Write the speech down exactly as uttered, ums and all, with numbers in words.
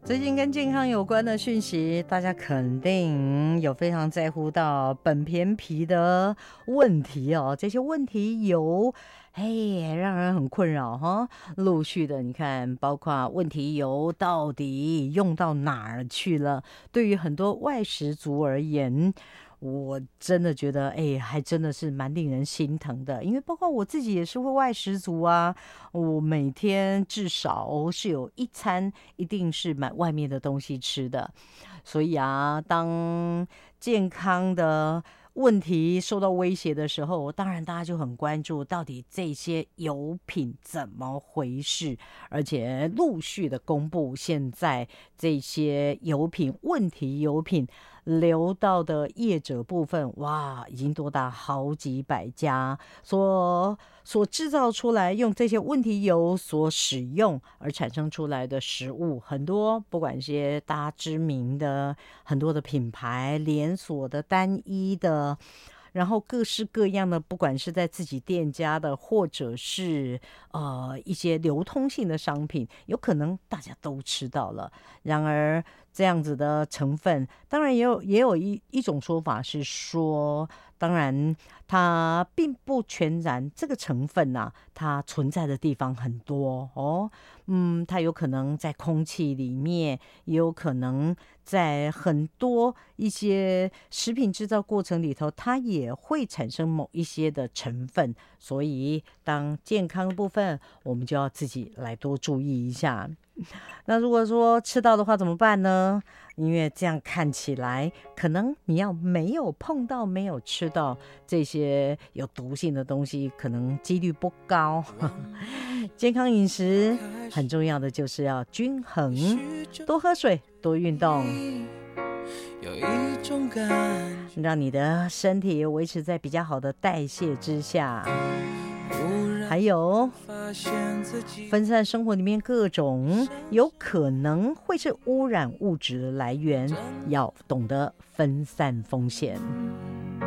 最近跟健康有关的讯息，大家肯定有非常在乎到本片皮的问题哦。这些问题有，嘿，让人很困扰哈。陆续的，你看，包括问题油到底用到哪儿去了？对于很多外食族而言，我真的觉得，哎，还真的是蛮令人心疼的，因为包括我自己也是会外食族啊，我每天至少是有一餐一定是买外面的东西吃的，所以啊，当健康的问题受到威胁的时候，当然大家就很关注到底这些油品怎么回事，而且陆续的公布现在这些油品问题油品流到的业者部分，哇，已经多达好几百家，所所制造出来用这些问题油所使用而产生出来的食物很多，不管一些大家知名的很多的品牌连锁的单一的，然后各式各样的，不管是在自己店家的，或者是呃一些流通性的商品，有可能大家都吃到了。然而这样子的成分，当然也有也有一一种说法是说，当然它并不全然这个成分啊，它存在的地方很多哦。嗯，它有可能在空气里面，也有可能在很多一些食品制造过程里头，它也会产生某一些的成分。所以当健康的部分，我们就要自己来多注意一下。那如果说吃到的话怎么办呢？因为这样看起来，可能你要没有碰到、没有吃到这些有毒性的东西，可能几率不高。健康饮食很重要的就是要均衡，多喝水，多运动，有一种感觉，让你的身体维持在比较好的代谢之下。还有分散生活里面各种有可能会是污染物质的来源，要懂得分散风险。